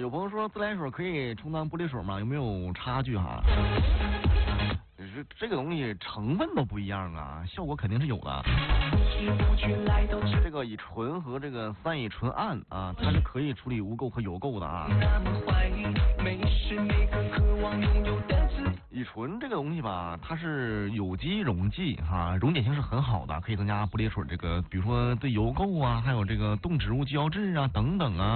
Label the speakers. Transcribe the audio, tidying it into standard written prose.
Speaker 1: 有朋友说自来水可以充当玻璃水吗？有没有差距哈？这个东西成分都不一样啊，效果肯定是有的。这个乙醇和这个3乙醇胺啊，它是可以处理污垢和油垢的啊。乙醇这个东西吧，它是有机溶剂哈，溶解性是很好的，可以增加玻璃水这个，比如说对油垢啊，还有这个动植物胶质啊等等啊。